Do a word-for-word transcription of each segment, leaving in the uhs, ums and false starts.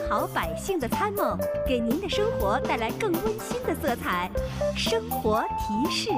好百姓的参谋，给您的生活带来更温馨的色彩。生活提示。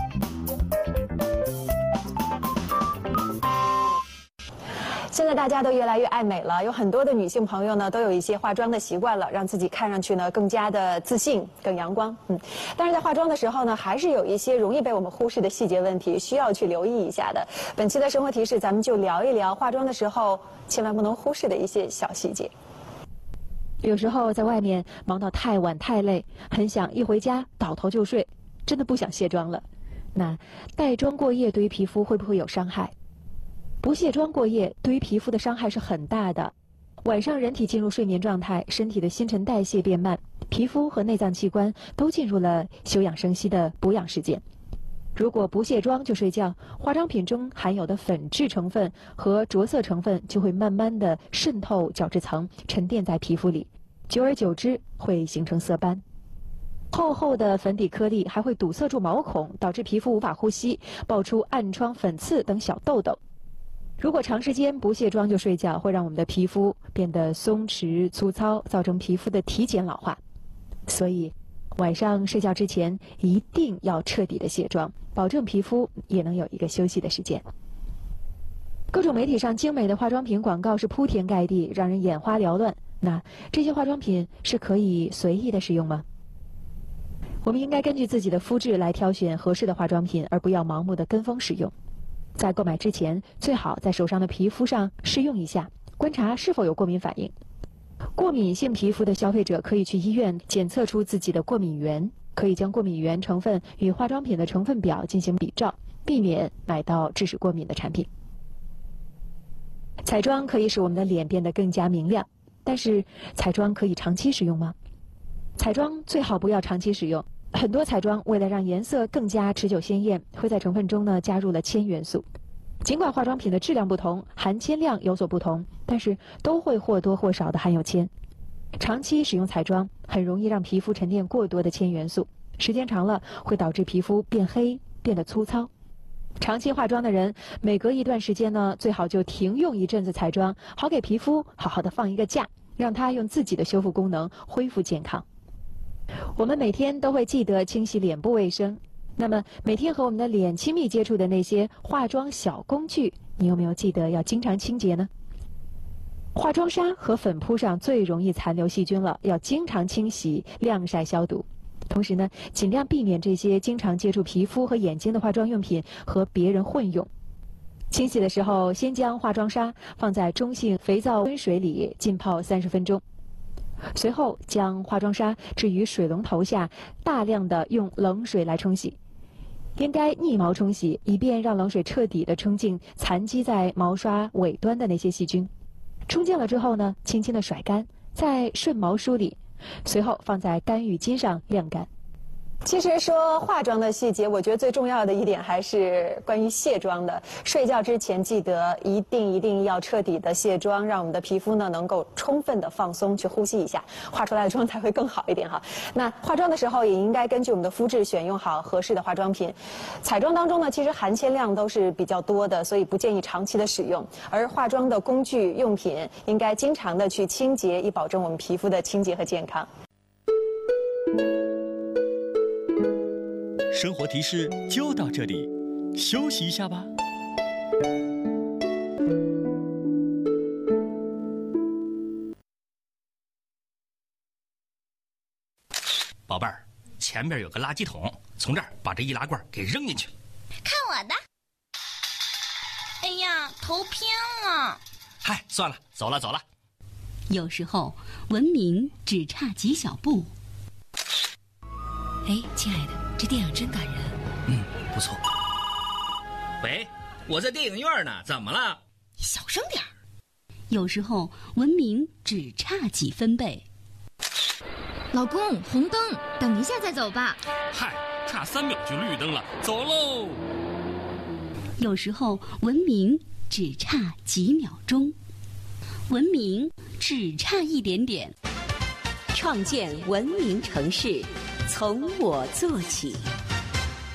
现在大家都越来越爱美了，有很多的女性朋友呢，都有一些化妆的习惯了，让自己看上去呢更加的自信、更阳光。嗯，但是在化妆的时候呢，还是有一些容易被我们忽视的细节问题，需要去留意一下的。本期的生活提示，咱们就聊一聊化妆的时候千万不能忽视的一些小细节。 有时候在外面忙到太晚太累，很想一回家倒头就睡，真的不想卸妆了。那带妆过夜对于皮肤会不会有伤害？不卸妆过夜对于皮肤的伤害是很大的。晚上人体进入睡眠状态，身体的新陈代谢变慢，皮肤和内脏器官都进入了休养生息的补养时间。如果不卸妆就睡觉，化妆品中含有的粉质成分和着色成分就会慢慢的渗透角质层，沉淀在皮肤里，久而久之会形成色斑。厚厚的粉底颗粒还会堵塞住毛孔，导致皮肤无法呼吸，爆出暗疮、粉刺等小痘痘。如果长时间不卸妆就睡觉，会让我们的皮肤变得松弛粗糙，造成皮肤的体检老化。所以晚上睡觉之前一定要彻底的卸妆，保证皮肤也能有一个休息的时间。各种媒体上精美的化妆品广告是铺天盖地，让人眼花缭乱。那这些化妆品是可以随意的使用吗？我们应该根据自己的肤质来挑选合适的化妆品，而不要盲目的跟风使用。在购买之前，最好在手上的皮肤上试用一下，观察是否有过敏反应。过敏性皮肤的消费者可以去医院检测出自己的过敏源，可以将过敏原成分与化妆品的成分表进行比照，避免买到致使过敏的产品。彩妆可以使我们的脸变得更加明亮，但是彩妆可以长期使用吗？彩妆最好不要长期使用。很多彩妆为了让颜色更加持久鲜艳，会在成分中呢加入了铅元素。尽管化妆品的质量不同，含铅量有所不同，但是都会或多或少的含有铅。长期使用彩妆很容易让皮肤沉淀过多的铅元素，时间长了会导致皮肤变黑，变得粗糙。长期化妆的人，每隔一段时间呢，最好就停用一阵子彩妆，好给皮肤好好的放一个假，让它用自己的修复功能恢复健康。我们每天都会记得清洗脸部卫生，那么每天和我们的脸亲密接触的那些化妆小工具，你有没有记得要经常清洁呢？化妆纱和粉扑上最容易残留细菌了，要经常清洗、晾晒消毒。同时呢，尽量避免这些经常接触皮肤和眼睛的化妆用品和别人混用。清洗的时候，先将化妆纱放在中性肥皂温水里浸泡三十分钟。随后将化妆纱置于水龙头下，大量的用冷水来冲洗，应该逆毛冲洗，以便让冷水彻底的冲净残积在毛刷尾端的那些细菌。冲净了之后呢，轻轻的甩干，再顺毛梳理，随后放在干浴巾上晾干。 其实说化妆的细节，我觉得最重要的一点还是关于卸妆的。睡觉之前记得一定一定要彻底的卸妆，让我们的皮肤呢能够充分的放松，去呼吸一下，化出来的妆才会更好一点哈。那化妆的时候也应该根据我们的肤质选用好合适的化妆品。彩妆当中呢，其实含铅量都是比较多的，所以不建议长期的使用。而化妆的工具用品应该经常的去清洁，以保证我们皮肤的清洁和健康。 生活提示就到这里，休息一下吧。宝贝儿，前边有个垃圾桶，从这儿把这易拉罐给扔进去。 看我的！哎呀，头偏了。 嗨，算了，走了走了。 有时候文明只差几小步。哎，亲爱的，这电影真感人。 嗯，不错。喂，我在电影院呢，怎么了？ 小声点儿。 有时候文明只差几分贝。 老公，红灯，等一下再走吧。 嗨，差三秒就绿灯了，走喽。 有时候文明只差几秒钟，文明只差一点点。 创建文明城市，从我做起。